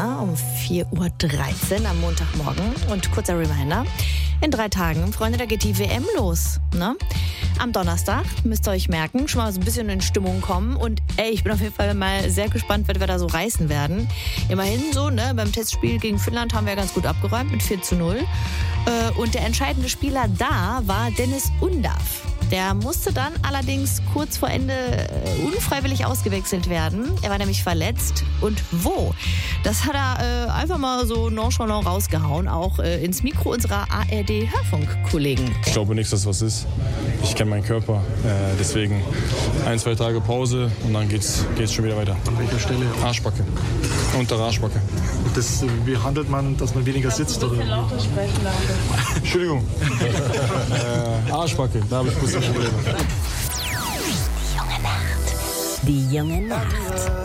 Reminder um 4.13 Uhr am Montagmorgen. Und kurzer Reminder, in 3 Tagen, Freunde, da geht die WM los. Ne? Am Donnerstag, müsst ihr euch merken, schon mal so ein bisschen in Stimmung kommen. Und ich bin auf jeden Fall mal sehr gespannt, was wir da so reißen werden. Immerhin so, ne, beim Testspiel gegen Finnland haben wir ganz gut abgeräumt mit 4:0. Und der entscheidende Spieler da war Dennis Undav. Der musste dann allerdings kurz vor Ende unfreiwillig ausgewechselt werden. Er war nämlich verletzt. Und wo? Das hat er einfach mal so nonchalant rausgehauen, auch ins Mikro unserer ARD-Hörfunkkollegen. Ich glaube nicht, dass das was ist. Ich kenne meinen Körper. Deswegen 1-2 Tage Pause und dann geht's schon wieder weiter. An welcher Stelle? Arschbacke. Untere Arschbacke. Wie handelt man, dass man weniger sitzt? Oder? Entschuldigung. Arschbacke, da habe ich kurz Probleme. Die junge Nacht.